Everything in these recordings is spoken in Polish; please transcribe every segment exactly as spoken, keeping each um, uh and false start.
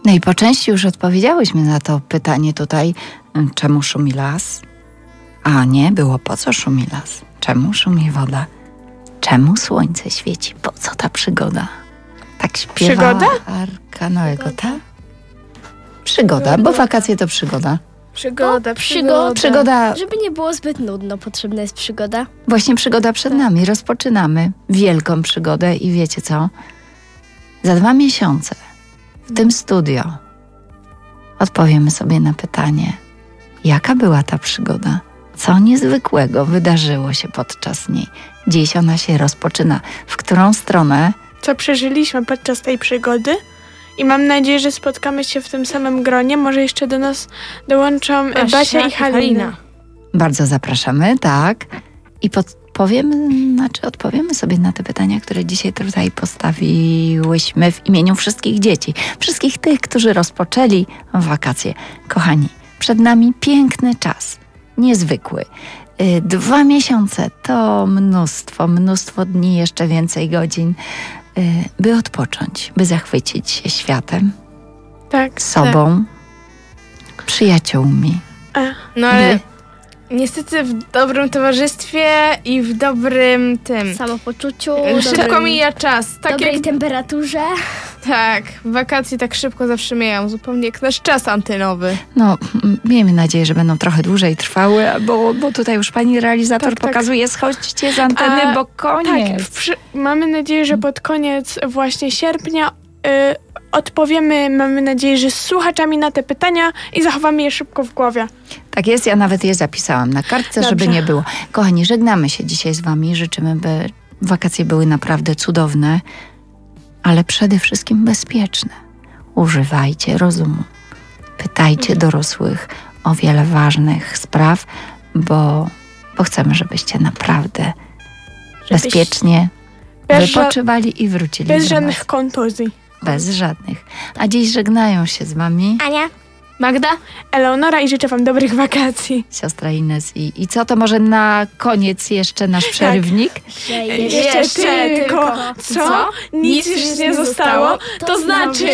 No i po części już odpowiedziałyśmy na to pytanie tutaj, czemu szumi las? A nie, było po co szumi las? Czemu szumi woda? Czemu słońce świeci? Po co ta przygoda? Tak śpiewała Przygoda? Arka Noego, tak? Przygoda, bo wakacje to przygoda. Przygoda, O, przygoda. Przygoda, Żeby nie było zbyt nudno, potrzebna jest przygoda. właśnie przygoda przed nami. Rozpoczynamy wielką przygodę i wiecie co? Za dwa miesiące w tym studio odpowiemy sobie na pytanie, jaka była ta przygoda? Co niezwykłego wydarzyło się podczas niej? Dziś ona się rozpoczyna. W którą stronę? Co przeżyliśmy podczas tej przygody i mam nadzieję, że spotkamy się w tym samym gronie. Może jeszcze do nas dołączą Basia Basia i i Halina. Halina. Bardzo zapraszamy, tak. I podpowiemy, znaczy odpowiemy sobie na te pytania, które dzisiaj tutaj postawiłyśmy w imieniu wszystkich dzieci. Wszystkich tych, którzy rozpoczęli wakacje. Kochani, przed nami piękny czas. Niezwykły. Y, Dwa miesiące to mnóstwo, mnóstwo dni, jeszcze więcej godzin, y, by odpocząć, by zachwycić się światem, Tak. sobą, przyjaciółmi. Tak. No ale niestety w dobrym towarzystwie i w dobrym tym. Samopoczuciu, Szybko dobrym, mija czas. Tak dobrej jak, temperaturze. tak, wakacje tak szybko zawsze mijają, zupełnie jak nasz czas antenowy. No, m- miejmy nadzieję, że będą trochę dłużej trwały, bo, bo tutaj już pani realizator Tak, tak. pokazuje, schodźcie z anteny, A, bo koniec. Tak, przy, mamy nadzieję, że pod koniec właśnie sierpnia y, odpowiemy, mamy nadzieję, że z słuchaczami na te pytania i zachowamy je szybko w głowie. Tak jest, ja nawet je zapisałam na kartce, Dobrze. żeby nie było. Kochani, żegnamy się dzisiaj z wami, życzymy, by wakacje były naprawdę cudowne, ale przede wszystkim bezpieczne. Używajcie rozumu. Pytajcie dorosłych o wiele ważnych spraw, bo, bo chcemy, żebyście naprawdę bezpiecznie Bez ża- wypoczywali i wrócili Bez do żadnych nas. kontuzji. Bez żadnych. A dziś żegnają się z wami Ania? Magda? Eleonora i życzę wam dobrych wakacji. siostra Ines i, i co to może na koniec jeszcze nasz przerywnik? Że Jeszcze, Jeszcze tylko, tylko, co? co? Nic już nie zostało. To znaczy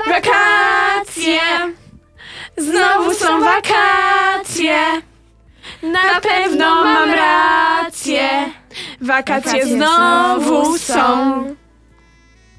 wakacje. Znowu są wakacje. Na pewno mam rację. Wakacje znowu są.